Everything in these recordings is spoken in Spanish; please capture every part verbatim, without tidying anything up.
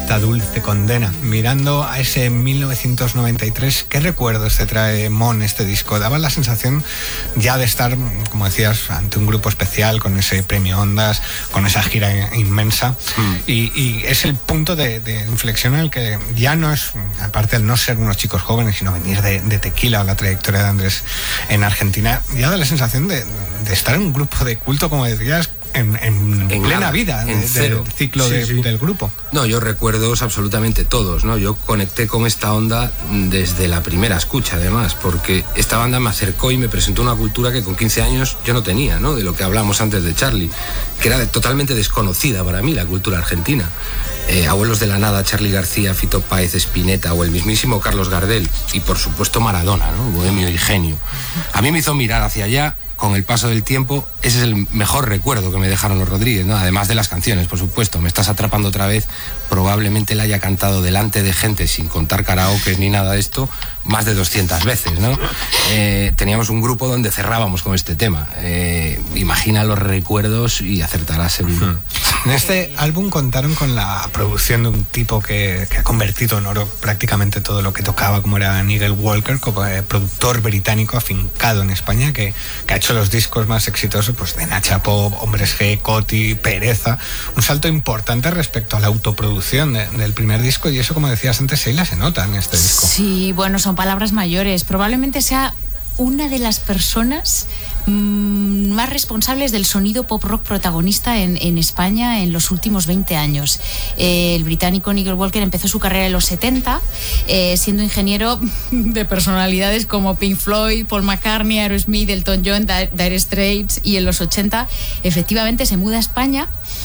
esta dulce condena. Mirando a ese mil novecientos noventa y tres, ¿qué recuerdos te trae Mon este disco? Daba la sensación ya de estar, como decías, ante un grupo especial, con ese premio Ondas, con esa gira inmensa, mm. y, y es el punto de, de inflexión en el que ya no es, aparte de no ser unos chicos jóvenes, sino venir de, de Tequila o la trayectoria de Andrés en Argentina, ya da la sensación de, de estar en un grupo de culto, como decías, En, en, en plena nada, vida en de, cero. del ciclo sí, de, sí. del grupo. No, yo recuerdos absolutamente todos, ¿no? Yo conecté con esta onda desde la primera escucha, además, porque esta banda me acercó y me presentó una cultura que con quince años yo no tenía, ¿no? De lo que hablamos antes de Charlie, que era de, totalmente desconocida para mí, la cultura argentina. Eh, Abuelos de la Nada, Charly García, Fito Páez, Spinetta o el mismísimo Carlos Gardel, y por supuesto Maradona, ¿no? Bohemio y genio. A mí me hizo mirar hacia allá. Con el paso del tiempo, ese es el mejor recuerdo que me dejaron los Rodríguez, ¿no? Además de las canciones, por supuesto. Me estás atrapando otra vez. Probablemente la haya cantado delante de gente, sin contar karaoke ni nada de esto, más de doscientas veces, ¿no? Eh, teníamos un grupo donde cerrábamos con este tema. Eh, imagina los recuerdos y acertarás seguro. Uh-huh. En este álbum contaron con la producción de un tipo que, que ha convertido en oro prácticamente todo lo que tocaba, como era Nigel Walker, como eh, productor británico afincado en España, que, que ha hecho los discos más exitosos, pues, de Nacha Pop, Hombres G, Coti, Pereza. Un salto importante respecto a la autoproducción de, del primer disco, y eso, como decías antes, Sheila, se nota en este disco. Sí, bueno, son palabras mayores. Probablemente sea una de las personas mmm, más responsables del sonido pop rock protagonista en, en España en los últimos veinte años. Eh, el británico Nigel Walker empezó su carrera en los setenta, eh, siendo ingeniero de personalidades como Pink Floyd, Paul McCartney, Aerosmith, Elton John, Dire Straits, y en los ochenta efectivamente se muda a España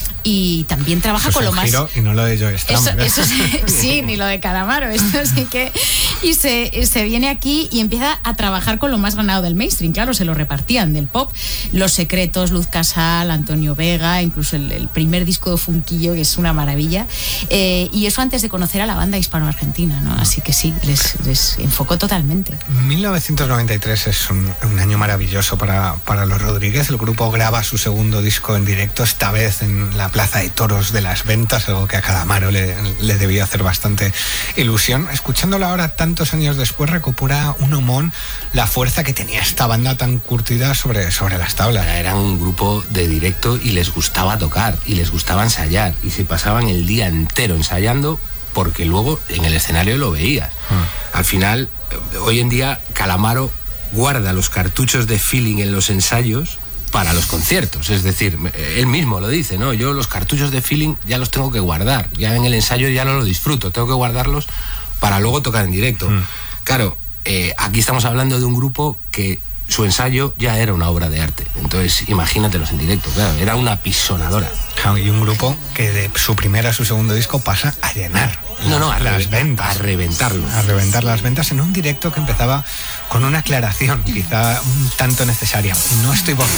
y también trabaja eso con es lo un más... giro, y no lo de Joe Strummer. Eso, eso sí, sí, ni lo de Calamaro, esto sí que... Y se, se viene aquí y empieza a trabajar con lo más ganado del mainstream. Claro, se lo repartían del pop. Los Secretos, Luz Casal, Antonio Vega, incluso el, el primer disco de Funquillo, que es una maravilla. Eh, y eso antes de conocer a la banda hispano-argentina, ¿no? Así que sí, les, les enfocó totalmente. mil novecientos noventa y tres es un, un año maravilloso para, para los Rodríguez. El grupo graba su segundo disco en directo, esta vez en la Plaza de Toros de Las Ventas, algo que a Calamaro le, le debió hacer bastante ilusión. Escuchándolo ahora, tantos años después, recupera un Mon la fuerza que tenía esta banda tan curtida sobre, sobre las tablas. Era un grupo de directo y les gustaba tocar y les gustaba ensayar, y se pasaban el día entero ensayando, porque luego en el escenario lo veías. Hmm. Al final, hoy en día, Calamaro guarda los cartuchos de feeling en los ensayos para los conciertos, es decir, él mismo lo dice, ¿no? Yo los cartuchos de feeling ya los tengo que guardar, ya en el ensayo ya no lo disfruto, tengo que guardarlos para luego tocar en directo. Mm. Claro, eh, aquí estamos hablando de un grupo que su ensayo ya era una obra de arte, entonces imagínatelos en directo, claro, era una pisonadora. Y un grupo que de su primera a su segundo disco pasa a llenar no, no, a las ventas, a reventarlo. A reventar las ventas en un directo que empezaba con una aclaración, quizá un tanto necesaria. No estoy